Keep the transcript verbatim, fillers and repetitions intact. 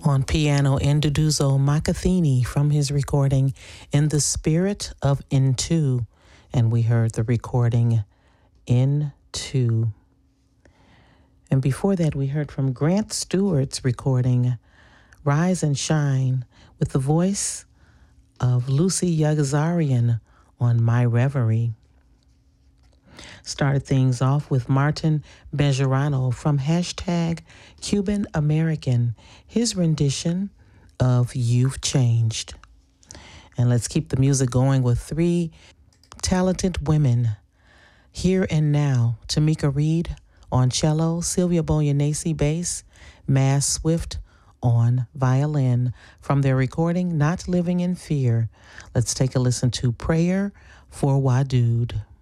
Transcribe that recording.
On piano, Nduduzo Makathini from his recording In the Spirit of Into. And we heard the recording Into. And before that, we heard from Grant Stewart's recording Rise and Shine with the voice of Lucy Yagazarian on My Reverie. Started things off with Martin Bejarano from hashtag Cuban American, his rendition of You've Changed. And let's keep the music going with three talented women. Here and Now, Tamika Reed on cello, Sylvia Boyanesi bass, Mass Swift on violin, from their recording Not Living in Fear. Let's take a listen to Prayer for Wadood.